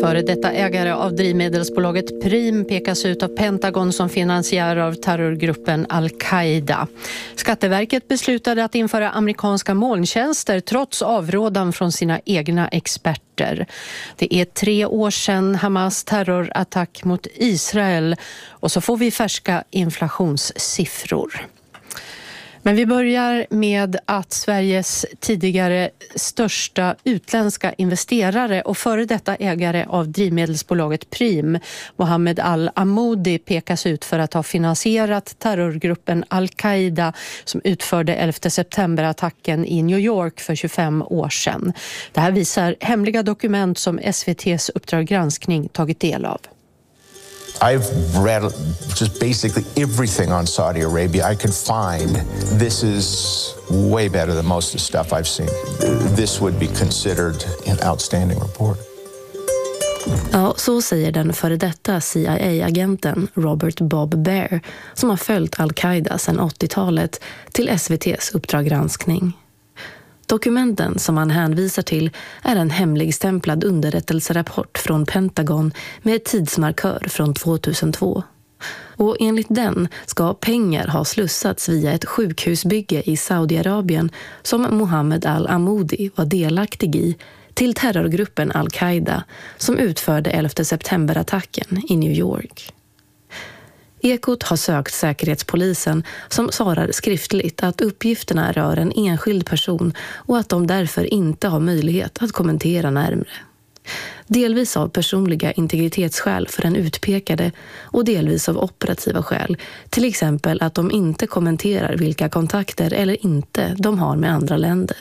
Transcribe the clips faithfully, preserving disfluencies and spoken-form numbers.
Före detta ägare av drivmedelsbolaget Prim pekas ut av Pentagon som finansiär av terrorgruppen Al-Qaida. Skatteverket beslutade att införa amerikanska molntjänster trots avrådan från sina egna experter. Det är tre år sedan Hamas terrorattack mot Israel och så får vi färska inflationssiffror. Men vi börjar med att Sveriges tidigare största utländska investerare och före detta ägare av drivmedelsbolaget Prim, Mohammed Al-Amoudi, pekas ut för att ha finansierat terrorgruppen Al-Qaida som utförde elfte september-attacken i New York för tjugofem år sedan. Det här visar hemliga dokument som S V T:s Uppdrag granskning tagit del av. I've read just basically everything on Saudi Arabia I could find. This is way better than most of the stuff I've seen. This would be considered an outstanding report. Ja, så säger den före detta C I A-agenten Robert Bob Baer som har följt Al-Qaida sedan åttiotalet till S V T:s Uppdrag granskning. Dokumenten som han hänvisar till är en hemligstämplad underrättelserapport från Pentagon med tidsmarkör från tvåtusentvå. Och enligt den ska pengar ha slussats via ett sjukhusbygge i Saudiarabien som Mohammed Al-Amoudi var delaktig i till terrorgruppen Al-Qaida som utförde elfte september-attacken i New York. Ekot har sökt Säkerhetspolisen som svarar skriftligt att uppgifterna rör en enskild person och att de därför inte har möjlighet att kommentera närmare. Delvis av personliga integritetsskäl för den utpekade och delvis av operativa skäl, till exempel att de inte kommenterar vilka kontakter eller inte de har med andra länder.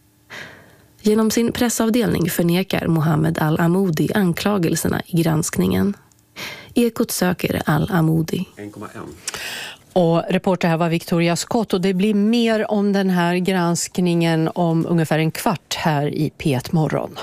Genom sin pressavdelning förnekar Mohammed Al-Amoudi anklagelserna i granskningen. Ekot söker Al-Amoudi. en komma ett. Och reporter här var Victoria Scott och det blir mer om den här granskningen om ungefär en kvart här i P ett Morgon.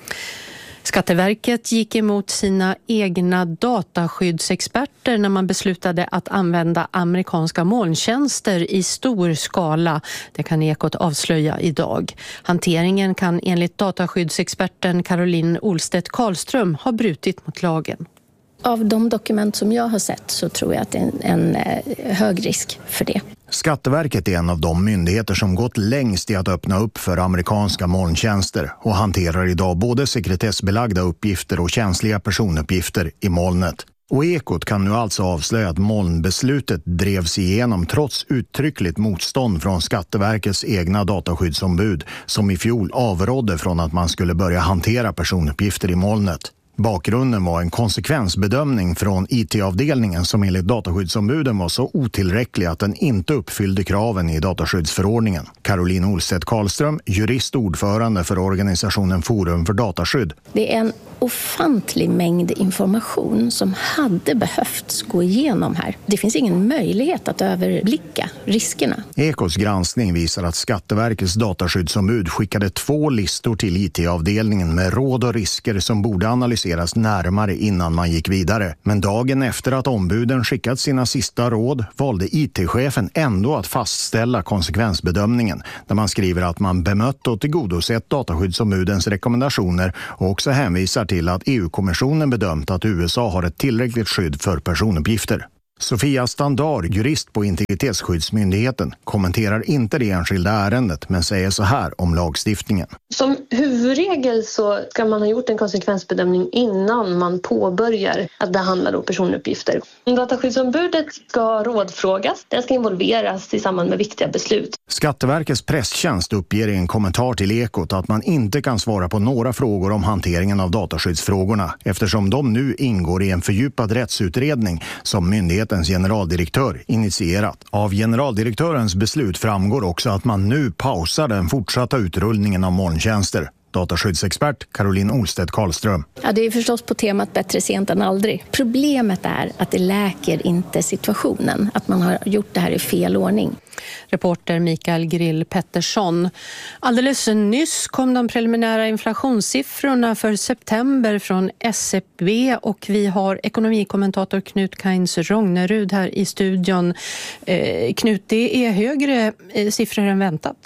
Skatteverket gick emot sina egna dataskyddsexperter när man beslutade att använda amerikanska molntjänster i stor skala. Det kan Ekot avslöja idag. Hanteringen kan enligt dataskyddsexperten Caroline Olstedt Karlström ha brutit mot lagen. Av de dokument som jag har sett så tror jag att det är en, en hög risk för det. Skatteverket är en av de myndigheter som gått längst i att öppna upp för amerikanska molntjänster och hanterar idag både sekretessbelagda uppgifter och känsliga personuppgifter i molnet. Och Ekot kan nu alltså avslöja att molnbeslutet drevs igenom trots uttryckligt motstånd från Skatteverkets egna dataskyddsombud som i fjol avrådde från att man skulle börja hantera personuppgifter i molnet. Bakgrunden var en konsekvensbedömning från I T-avdelningen som enligt dataskyddsombuden var så otillräcklig att den inte uppfyllde kraven i dataskyddsförordningen. Caroline Olstedt Karlström, jurist och ordförande för organisationen Forum för dataskydd. Det är en ofantlig mängd information som hade behövts gå igenom här. Det finns ingen möjlighet att överblicka riskerna. Ekots granskning visar att Skatteverkets dataskyddsombud skickade två listor till I T-avdelningen med råd och risker som borde analyseras närmare innan man gick vidare. Men dagen efter att ombuden skickat sina sista råd valde I T-chefen ändå att fastställa konsekvensbedömningen där man skriver att man bemött och tillgodosett dataskyddsombudens rekommendationer och också hänvisar till att E U-kommissionen bedömt att U S A har ett tillräckligt skydd för personuppgifter. Sofia Standard, jurist på Integritetsskyddsmyndigheten, kommenterar inte det enskilda ärendet men säger så här om lagstiftningen. Som huvudregel så ska man ha gjort en konsekvensbedömning innan man påbörjar att behandla då personuppgifter. Dataskyddsombudet ska rådfrågas, den ska involveras i samband med viktiga beslut. Skatteverkets presstjänst uppger i en kommentar till Ekot att man inte kan svara på några frågor om hanteringen av dataskyddsfrågorna eftersom de nu ingår i en fördjupad rättsutredning som myndighetens generaldirektör initierat. Av generaldirektörens beslut framgår också att man nu pausar den fortsatta utrullningen av molntjänster. Dataskyddsexpert Caroline Olstedt Karlström. Ja, det är förstås på temat bättre sent än aldrig. Problemet är att det läker inte situationen, att man har gjort det här i fel ordning. Reporter Mikael Grill Pettersson. Alldeles nyss kom de preliminära inflationssiffrorna för september från S E B och vi har ekonomikommentator Knut Kainz Rognerud här i studion. Eh, Knut, det är högre eh, siffror än väntat.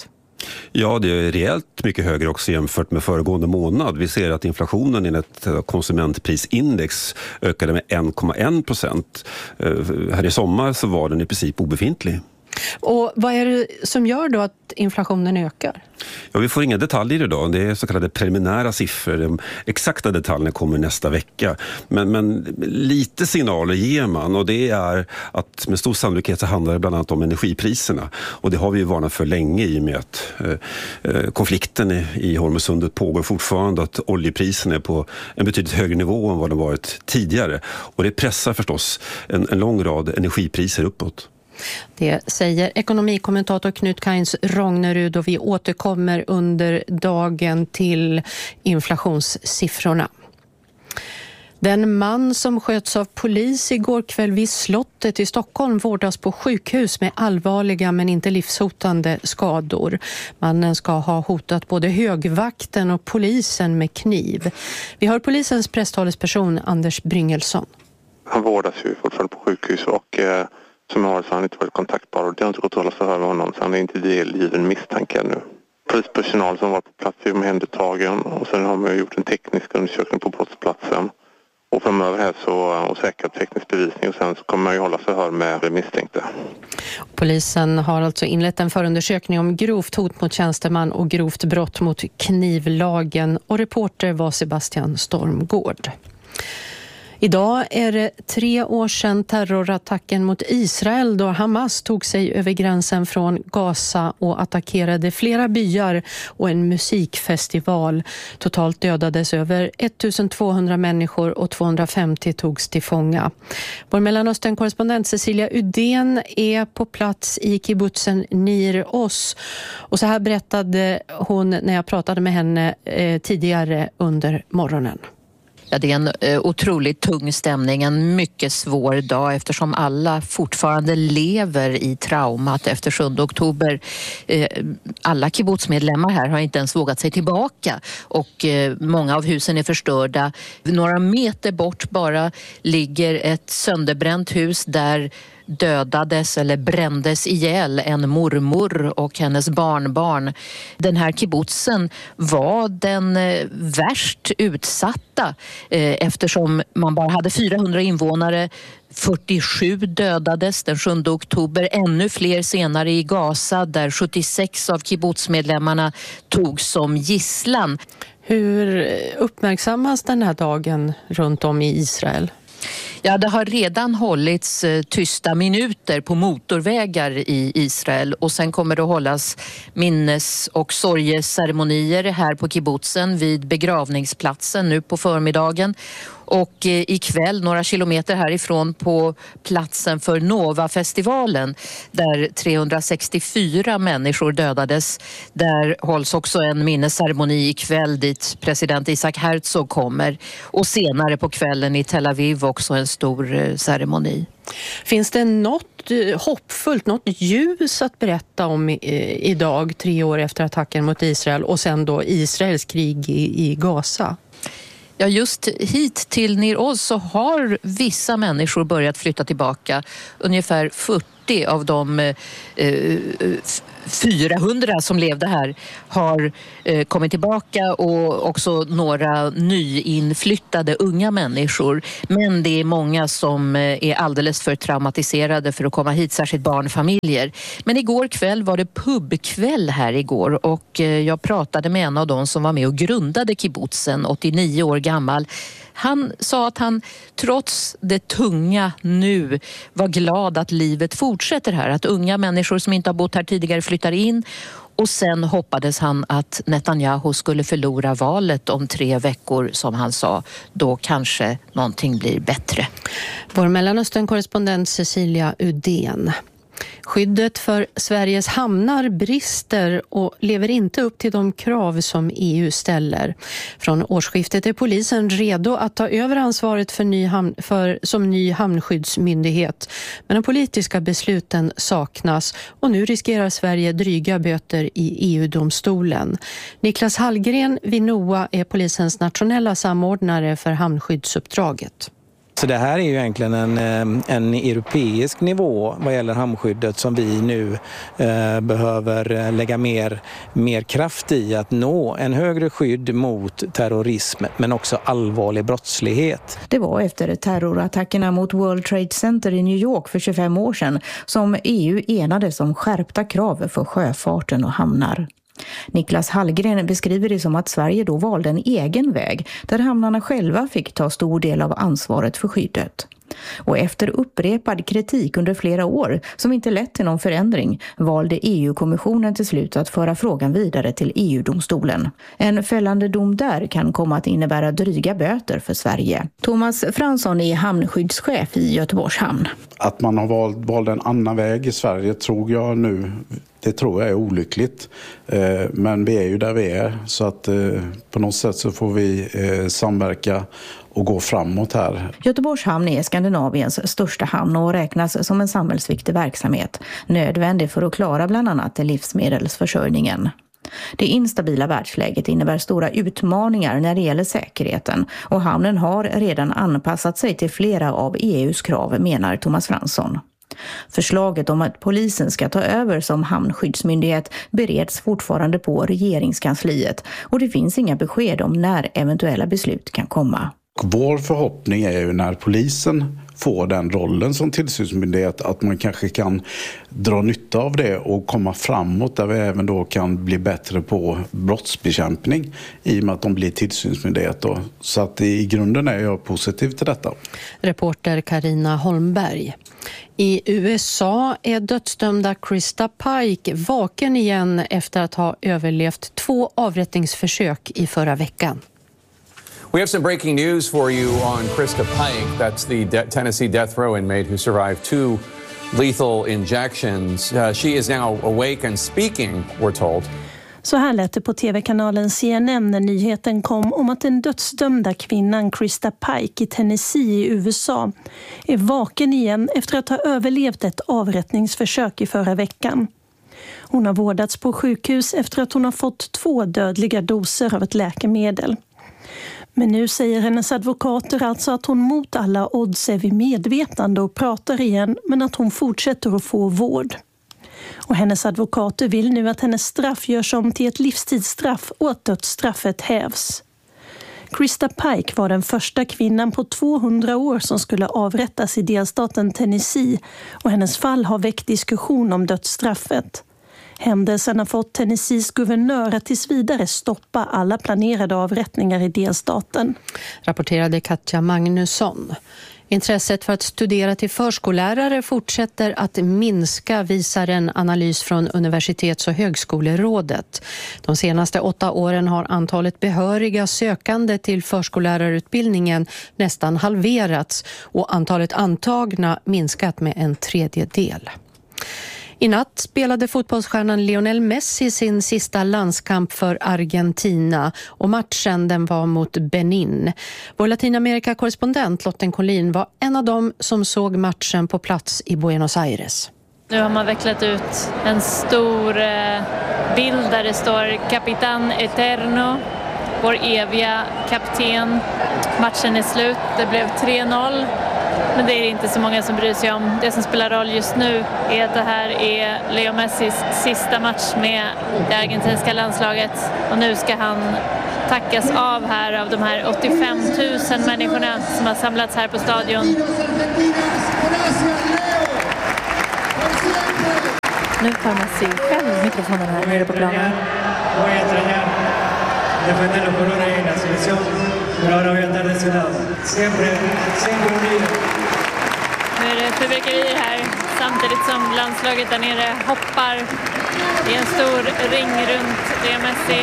Ja, det är rejält mycket högre också jämfört med föregående månad. Vi ser att inflationen enligt konsumentprisindex ökade med en komma en procent. Här i sommar så var den i princip obefintlig. Och vad är det som gör då att inflationen ökar? Ja, vi får inga detaljer idag. Det är så kallade preliminära siffror. De exakta detaljerna kommer nästa vecka. Men, men lite signaler ger man, och det är att med stor sannolikhet så handlar det bland annat om energipriserna. Och det har vi ju varnat för länge i och med att eh, konflikten i, i Hormuzsundet pågår fortfarande, att oljepriserna är på en betydligt högre nivå än vad det varit tidigare. Och det pressar förstås en, en lång rad energipriser uppåt. Det säger ekonomikommentator Knut Kainz Rognerud, och vi återkommer under dagen till inflationssiffrorna. Den man som sköts av polis igår kväll vid slottet i Stockholm vårdas på sjukhus med allvarliga men inte livshotande skador. Mannen ska ha hotat både högvakten och polisen med kniv. Vi hör polisens presstalesperson Anders Bryngelsson. Han vårdas ju fortfarande på sjukhus och eh, som jag har så har han inte varit kontaktbar, och det har inte gått att hålla förhör med honom, så han är inte delgiven misstanke nu. Polispersonal som var på plats är omhändertagen, och sen har man gjort en teknisk undersökning på brottsplatsen. Och framöver här så och säkrat teknisk bevisning, och sen så kommer man ju hålla förhör med misstänkta. Polisen har alltså inlett en förundersökning om grovt hot mot tjänsteman och grovt brott mot knivlagen, och reporter var Sebastian Stormgård. Idag är det tre år sedan terrorattacken mot Israel, då Hamas tog sig över gränsen från Gaza och attackerade flera byar och en musikfestival. Totalt dödades över ettusentvåhundra människor och tvåhundrafemtio togs till fånga. Vår Mellanöstern-korrespondent Cecilia Udén är på plats i kibbutzen Nir Oz. Och så här berättade hon när jag pratade med henne eh, tidigare under morgonen. Ja, det är en eh, otroligt tung stämning, en mycket svår dag eftersom alla fortfarande lever i traumat efter sjunde oktober. Eh, alla kibbutzmedlemmar här har inte ens vågat sig tillbaka, och eh, många av husen är förstörda. Några meter bort bara ligger ett sönderbränt hus där dödades eller brändes ihjäl en mormor och hennes barnbarn. Den här kibbutzen var den värst utsatta eh, eftersom man bara hade fyrahundra invånare. fyrtiosju dödades den sjunde oktober, ännu fler senare i Gaza där sjuttiosex av kibbutzmedlemmarna togs som gisslan. Hur uppmärksammas den här dagen runt om i Israel? Ja, det har redan hållits eh, tysta minuter på motorvägar i Israel, och sen kommer det att hållas minnes- och sorgeceremonier här på kibbutzen vid begravningsplatsen nu på förmiddagen. Och eh, ikväll några kilometer härifrån på platsen för Nova-festivalen där trehundrasextiofyra människor dödades. Där hålls också en minnesceremoni ikväll dit president Isaac Herzog kommer. Och senare på kvällen i Tel Aviv också en stor eh, ceremoni. Finns det något eh, hoppfullt, något ljus att berätta om eh, idag, tre år efter attacken mot Israel, och sen då Israels krig i, i Gaza? Ja, just hit till Nir Oz så har vissa människor börjat flytta tillbaka. Ungefär fyrtio av de eh, fyrahundra som levde här har eh, kommit tillbaka, och också några nyinflyttade unga människor. Men det är många som eh, är alldeles för traumatiserade för att komma hit, särskilt barnfamiljer. Men igår kväll var det pubkväll här igår, och eh, jag pratade med en av dem som var med och grundade kibbutzen, åttionio år gammal. Han sa att han trots det tunga nu var glad att livet fortsätter här. Att unga människor som inte har bott här tidigare flyttar in. Och sen hoppades han att Netanyahu skulle förlora valet om tre veckor, som han sa. Då kanske någonting blir bättre. Vår Mellanöstern-korrespondent Cecilia Udén. Skyddet för Sveriges hamnar brister och lever inte upp till de krav som E U ställer. Från årsskiftet är polisen redo att ta över ansvaret för ny hamn, för, som ny hamnskyddsmyndighet. Men de politiska besluten saknas, och nu riskerar Sverige dryga böter i E U-domstolen. Niklas Hallgren vid NOA är polisens nationella samordnare för hamnskyddsuppdraget. Så det här är ju egentligen en, en europeisk nivå vad gäller hamnskyddet som vi nu eh, behöver lägga mer, mer kraft i att nå en högre skydd mot terrorism men också allvarlig brottslighet. Det var efter terrorattackerna mot World Trade Center i New York för tjugofem år sedan som E U enades om skärpta krav för sjöfarten och hamnar. Niklas Hallgren beskriver det som att Sverige då valde en egen väg där hamnarna själva fick ta stor del av ansvaret för skyddet. Och efter upprepad kritik under flera år som inte lett till någon förändring valde E U-kommissionen till slut att föra frågan vidare till E U-domstolen. En fällande dom där kan komma att innebära dryga böter för Sverige. Thomas Fransson är hamnskyddschef i Göteborgs hamn. Att man har valt, valt en annan väg i Sverige tror jag nu, det tror jag är olyckligt. Men vi är ju där vi är så att på något sätt så får vi samverka och gå framåt här. Göteborgs hamn är Skandinaviens största hamn och räknas som en samhällsviktig verksamhet, nödvändig för att klara bland annat livsmedelsförsörjningen. Det instabila världsläget innebär stora utmaningar när det gäller säkerheten och hamnen har redan anpassat sig till flera av E U:s krav, menar Thomas Fransson. Förslaget om att polisen ska ta över som hamnskyddsmyndighet bereds fortfarande på regeringskansliet och det finns inga besked om när eventuella beslut kan komma. Vår förhoppning är ju när polisen får den rollen som tillsynsmyndighet att man kanske kan dra nytta av det och komma framåt där vi även då kan bli bättre på brottsbekämpning i och med att de blir tillsynsmyndighet då. Så att i grunden är jag positiv till detta. Reporter Carina Holmberg. I U S A är dödsdömda Krista Pike vaken igen efter att ha överlevt två avrättningsförsök i förra veckan. We have some breaking news for you on Krista Pike. That's the de- Tennessee death row inmate who survived two lethal injections. Uh, she is now awake and speaking, we're told. Så här lät det på tv-kanalen C N N när nyheten kom om att den dödsdömda kvinnan Krista Pike i Tennessee i U S A är vaken igen efter att ha överlevt ett avrättningsförsök i förra veckan. Hon har vårdats på sjukhus efter att hon har fått två dödliga doser av ett läkemedel. Men nu säger hennes advokater alltså att hon mot alla odds är vid medvetande och pratar igen, men att hon fortsätter att få vård. Och hennes advokater vill nu att hennes straff görs om till ett livstidsstraff och att dödsstraffet hävs. Krista Pike var den första kvinnan på tvåhundra år som skulle avrättas i delstaten Tennessee och hennes fall har väckt diskussion om dödsstraffet. Händelsen har fått Tennessees guvernör att tills vidare stoppa alla planerade avrättningar i delstaten. Rapporterade Katja Magnusson. Intresset för att studera till förskollärare fortsätter att minska, visar en analys från Universitets- och högskolerådet. De senaste åtta åren har antalet behöriga sökande till förskollärarutbildningen nästan halverats och antalet antagna minskat med en tredjedel. I natt spelade fotbollsstjärnan Lionel Messi sin sista landskamp för Argentina och matchen den var mot Benin. Vår Latinamerika-korrespondent Lotten Collin var en av dem som såg matchen på plats i Buenos Aires. Nu har man vecklat ut en stor bild där det står Capitán Eterno, vår eviga kapten. Matchen är slut, det blev tre noll. Men det är inte så många som bryr sig om. Det som spelar roll just nu är att det här är Leo Messis sista match med det argentinska landslaget. Och nu ska han tackas av här av de här åttiofem tusen människorna som har samlats här på stadion. Nu tar Messi själv mikrofonen här nere på planen. Defender los colores de la selección, pero ahora voy a estar de ese lado. Siempre, siempre unido. Nu är det fyrverkerier här samtidigt som landslaget där nere hoppar i en stor ring runt Leo Messi.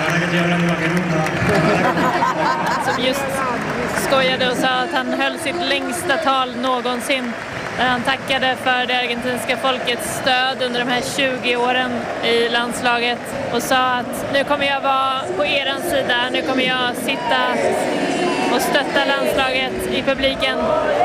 Som just skojade och sa att han höll sitt längsta tal någonsin. Där han tackade för det argentinska folkets stöd under de här tjugo åren i landslaget och sa att nu kommer jag vara på er sida, nu kommer jag sitta och stötta landslaget i publiken.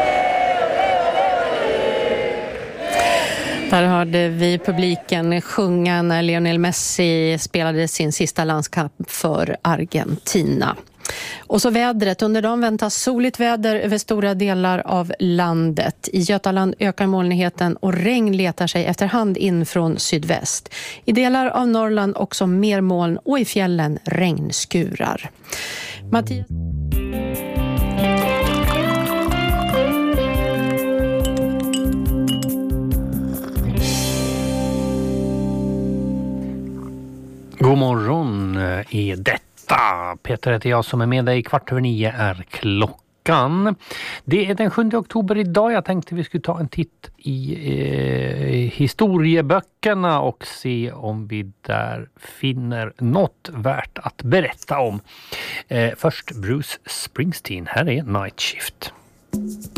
Där hörde vi publiken sjunga när Lionel Messi spelade sin sista landskamp för Argentina. Och så vädret. Under dagen väntas soligt väder över stora delar av landet. I Götaland ökar molnigheten och regn letar sig efterhand in från sydväst. I delar av Norrland också mer moln och i fjällen regnskurar. Mattias... God morgon i detta. Peter heter jag som är med dig. Kvart över nio är klockan. Det är den sjunde oktober idag. Jag tänkte vi skulle ta en titt i eh, historieböckerna och se om vi där finner något värt att berätta om. Eh, först Bruce Springsteen. Här är Night Shift.